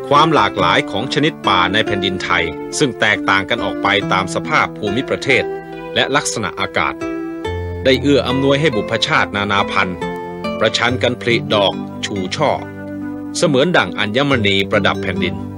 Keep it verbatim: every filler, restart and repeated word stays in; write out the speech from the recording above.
ความหลากหลายของชนิดป่าในแผ่นดินไทยซึ่งแตกต่างกันออกไปตามสภาพภูมิประเทศและลักษณะอากาศได้เอื้ออำนวยให้บุพชาตินานาพันธุ์ประชันกันผลิดอกชูช่อเสมือนดั่งอัญมณีประดับแผ่นดิน